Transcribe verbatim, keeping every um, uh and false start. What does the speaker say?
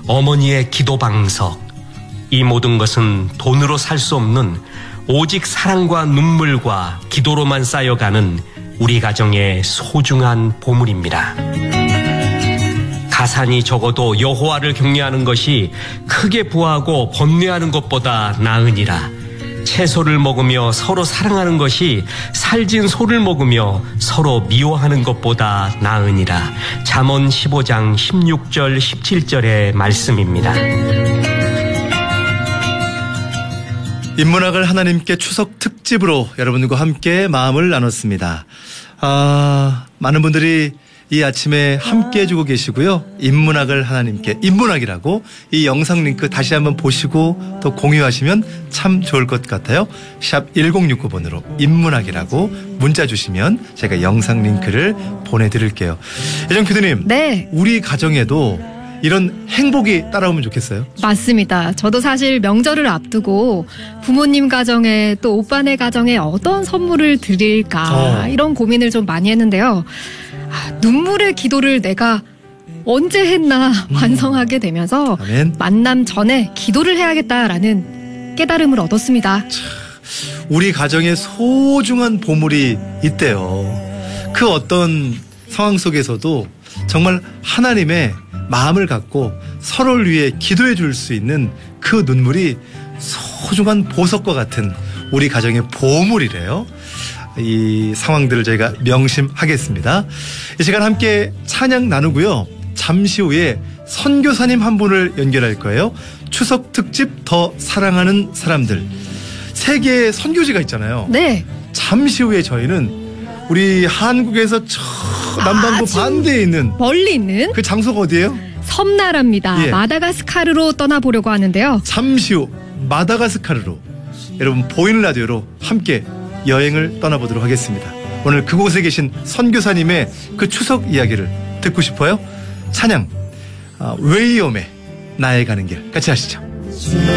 어머니의 기도방석. 이 모든 것은 돈으로 살 수 없는 오직 사랑과 눈물과 기도로만 쌓여가는 우리 가정의 소중한 보물입니다. 가산이 적어도 여호와를 경외하는 것이 크게 부하고 번뇌하는 것보다 나으니라. 채소를 먹으며 서로 사랑하는 것이 살진 소를 먹으며 서로 미워하는 것보다 나으니라. 잠언 십오 장 십육 절 십칠 절의 말씀입니다. 인문학을 하나님께 추석 특집으로 여러분과 함께 마음을 나눴습니다. 아, 많은 분들이 이 아침에 함께 해주고 계시고요. 인문학을 하나님께, 인문학이라고 이 영상 링크 다시 한번 보시고 또 공유하시면 참 좋을 것 같아요. 샵 일공육구 번으로 인문학이라고 문자 주시면 제가 영상 링크를 보내드릴게요. 예정 피디님, 네. 우리 가정에도 이런 행복이 따라오면 좋겠어요. 맞습니다. 저도 사실 명절을 앞두고 부모님 가정에 또 오빠네 가정에 어떤 선물을 드릴까 어. 이런 고민을 좀 많이 했는데요. 아, 눈물의 기도를 내가 언제 했나 음. 완성하게 되면서 아멘. 만남 전에 기도를 해야겠다라는 깨달음을 얻었습니다. 우리 가정에 소중한 보물이 있대요. 그 어떤 상황 속에서도 정말 하나님의 마음을 갖고 서로를 위해 기도해 줄 수 있는 그 눈물이 소중한 보석과 같은 우리 가정의 보물이래요. 이 상황들을 저희가 명심하겠습니다. 이 시간 함께 찬양 나누고요. 잠시 후에 선교사님 한 분을 연결할 거예요. 추석 특집 더 사랑하는 사람들. 세 개의 선교지가 있잖아요. 네. 잠시 후에 저희는 우리 한국에서 저 남반구 반대에 있는 멀리 있는 그 장소가 어디예요? 섬나라입니다. 예. 마다가스카르로 떠나보려고 하는데요. 잠시 후 마다가스카르로 여러분 보이는 라디오로 함께 여행을 떠나보도록 하겠습니다. 오늘 그곳에 계신 선교사님의 그 추석 이야기를 듣고 싶어요? 찬양 웨이엄의 나의 가는 길 같이 하시죠.